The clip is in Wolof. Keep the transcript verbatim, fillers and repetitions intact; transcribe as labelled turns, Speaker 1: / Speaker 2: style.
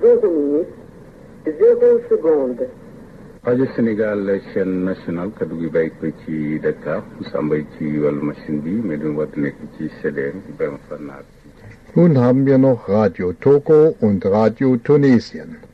Speaker 1: zéro minute, zéro seconde.
Speaker 2: rajo Sénégal chaîne nationale kaddu gi bàyyi ko ci Dakar Sambay ci wàllu machine bi mais du war nekk ci C D M beim Vernaat.
Speaker 3: Nun haben wir noch Radio Togo und Radio Tunesien.